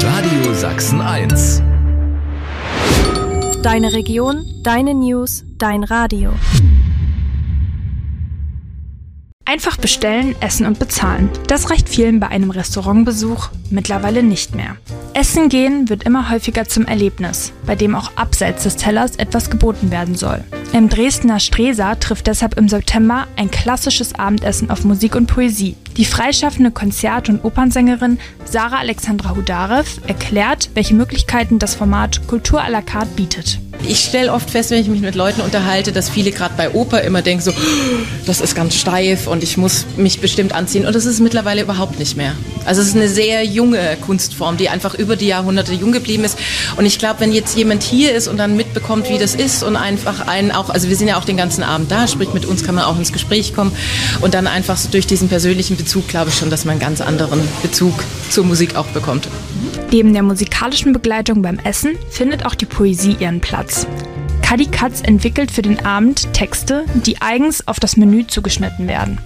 Radio Sachsen 1. Deine Region, deine News, dein Radio. Einfach bestellen, essen und bezahlen. Das reicht vielen bei einem Restaurantbesuch mittlerweile nicht mehr. Essen gehen wird immer häufiger zum Erlebnis, bei dem auch abseits des Tellers etwas geboten werden soll. Im Dresdner Stresa trifft deshalb im September ein klassisches Abendessen auf Musik und Poesie. Die freischaffende Konzert- und Opernsängerin Sarah Alexandra Hudarev erklärt, welche Möglichkeiten das Format Kultur à la carte bietet. Ich stelle oft fest, wenn ich mich mit Leuten unterhalte, dass viele gerade bei Oper immer denken so, das ist ganz steif und ich muss mich bestimmt anziehen. Und das ist mittlerweile überhaupt nicht mehr. Also es ist eine sehr junge Kunstform, die einfach über die Jahrhunderte jung geblieben ist. Und ich glaube, wenn jetzt jemand hier ist und dann mitbekommt, wie das ist und einfach einen auch, also wir sind ja auch den ganzen Abend da, sprich mit uns kann man auch ins Gespräch kommen und dann einfach so durch diesen persönlichen Bezug, glaube ich schon, dass man einen ganz anderen Bezug zur Musik auch bekommt. Neben der musikalischen Begleitung beim Essen findet auch die Poesie ihren Platz. Kadi Katz entwickelt für den Abend Texte, die eigens auf das Menü zugeschnitten werden.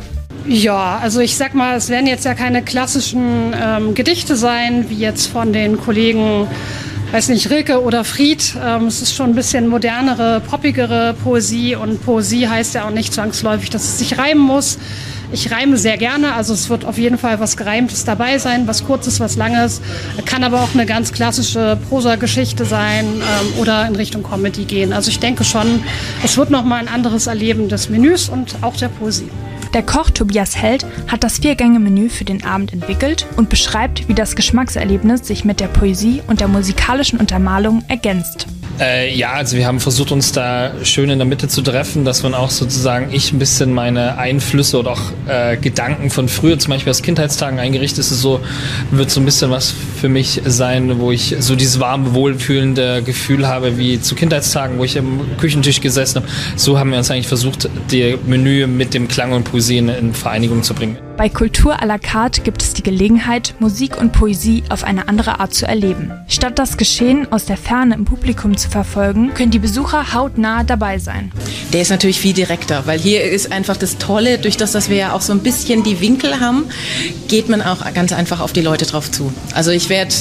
Ja, also ich sag mal, es werden jetzt ja keine klassischen Gedichte sein, wie jetzt von den Kollegen, weiß nicht, Rilke oder Fried. Es ist schon ein bisschen modernere, poppigere Poesie und Poesie heißt ja auch nicht zwangsläufig, dass es sich reimen muss. Ich reime sehr gerne, also es wird auf jeden Fall was Gereimtes dabei sein, was Kurzes, was Langes. Kann aber auch eine ganz klassische Prosageschichte sein oder in Richtung Comedy gehen. Also ich denke schon, es wird nochmal ein anderes Erleben des Menüs und auch der Poesie. Der Koch Tobias Held hat das 4-Gänge-Menü für den Abend entwickelt und beschreibt, wie das Geschmackserlebnis sich mit der Poesie und der musikalischen Untermalung ergänzt. Ja, also wir haben versucht, uns da schön in der Mitte zu treffen, dass man auch sozusagen ein bisschen meine Einflüsse oder auch Gedanken von früher, zum Beispiel aus Kindheitstagen eingerichtet ist, so wird so ein bisschen was für mich sein, wo ich so dieses warme, wohlfühlende Gefühl habe, wie zu Kindheitstagen, wo ich am Küchentisch gesessen habe. So haben wir uns eigentlich versucht, die Menü mit dem Klang und Poesie in Vereinigung zu bringen. Bei Kultur à la carte gibt es die Gelegenheit, Musik und Poesie auf eine andere Art zu erleben. Statt das Geschehen aus der Ferne im Publikum zu verfolgen, können die Besucher hautnah dabei sein. Der ist natürlich viel direkter, weil hier ist einfach das Tolle, durch das, dass wir ja auch so ein bisschen die Winkel haben, geht man auch ganz einfach auf die Leute drauf zu. Also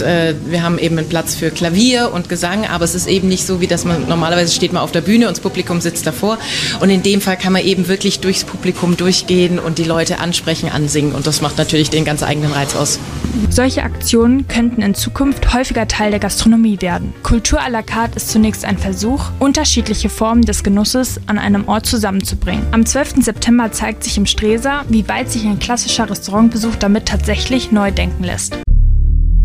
wir haben eben einen Platz für Klavier und Gesang, aber es ist eben nicht so, wie dass man normalerweise steht man auf der Bühne und das Publikum sitzt davor. Und in dem Fall kann man eben wirklich durchs Publikum durchgehen und die Leute ansprechen, ansingen. Und das macht natürlich den ganz eigenen Reiz aus. Solche Aktionen könnten in Zukunft häufiger Teil der Gastronomie werden. Kultur à la carte ist zunächst ein Versuch, unterschiedliche Formen des Genusses an einem Ort zusammenzubringen. Am 12. September zeigt sich im Stresa, wie weit sich ein klassischer Restaurantbesuch damit tatsächlich neu denken lässt.